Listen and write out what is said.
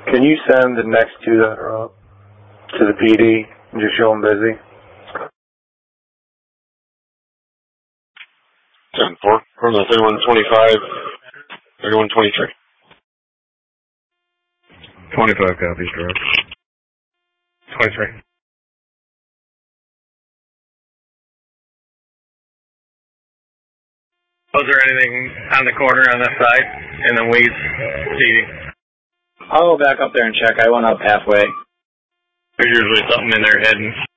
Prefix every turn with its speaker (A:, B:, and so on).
A: Can you send the next two that are up to the PD and just show them busy?
B: 10-4 from the 3125, 3123.
C: 25 copies, direct.
D: 23. Was there anything on the corner on this side in the weeds?
E: I'll go back up there and check. I went up halfway.
D: There's usually something in there hidden.